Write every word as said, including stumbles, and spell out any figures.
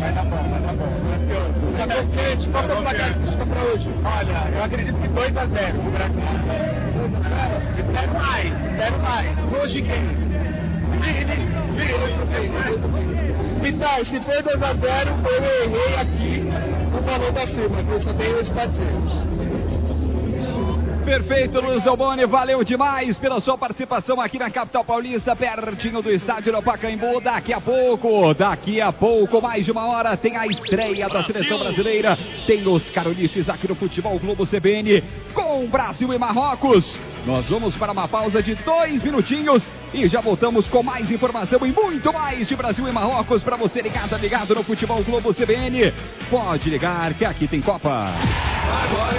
vai dar bom, vai dar bom. Tá confiante? Qual que é o placar que você pra hoje? Olha, eu acredito que dois a zero pro Brasil. dois a zero? Espero mais, espero mais. Hoje quem? Vital, se for dois a zero, eu errei aqui no valor da firma, que eu só tenho esse parceiro. Perfeito, Luiz Delboni, valeu demais pela sua participação aqui na capital paulista, pertinho do estádio do Pacaembu. Daqui a pouco, daqui a pouco, mais de uma hora, tem a estreia da seleção brasileira. Tem os carolices aqui no Futebol Globo C B N com Brasil e Marrocos. Nós vamos para uma pausa de dois minutinhos e já voltamos com mais informação e muito mais de Brasil e Marrocos para você ligado, ligado no Futebol Globo C B N. Pode ligar que aqui tem Copa. Agora